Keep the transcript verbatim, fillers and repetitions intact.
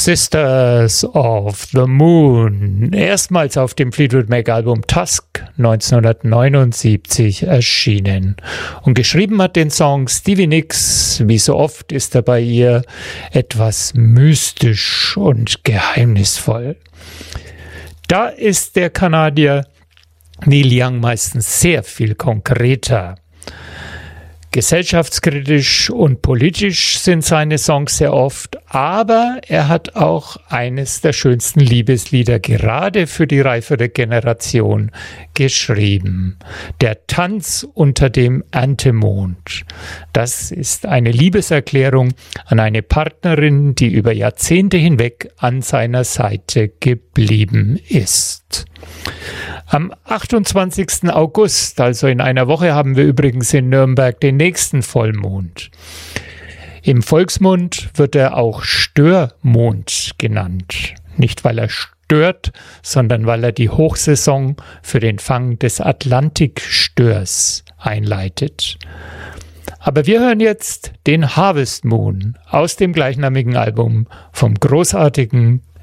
Sisters of the Moon, erstmals auf dem Fleetwood Mac-Album Tusk neunzehnhundertneunundsiebzig erschienen. Und geschrieben hat den Song Stevie Nicks. Wie so oft ist er bei ihr etwas mystisch und geheimnisvoll. Da ist der Kanadier Neil Young meistens sehr viel konkreter. Gesellschaftskritisch und politisch sind seine Songs sehr oft, aber er hat auch eines der schönsten Liebeslieder gerade für die reifere Generation geschrieben. Der Tanz unter dem Erntemond. Das ist eine Liebeserklärung an eine Partnerin, die über Jahrzehnte hinweg an seiner Seite geblieben ist. Am achtundzwanzigsten August, also in einer Woche, haben wir übrigens in Nürnberg den nächsten Vollmond. Im Volksmund wird er auch Störmond genannt. Nicht, weil er stört, sondern weil er die Hochsaison für den Fang des Atlantikstörs einleitet. Aber wir hören jetzt den Harvest Moon aus dem gleichnamigen Album vom großartigen